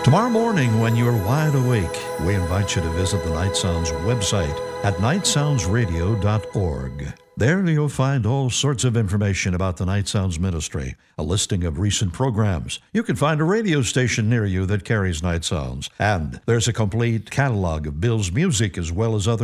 Tomorrow morning, when you're wide awake, we invite you to visit the Night Sounds website at nightsoundsradio.org. There you'll find all sorts of information about the Night Sounds Ministry, a listing of recent programs. You can find a radio station near you that carries Night Sounds. And there's a complete catalog of Bill's music as well as other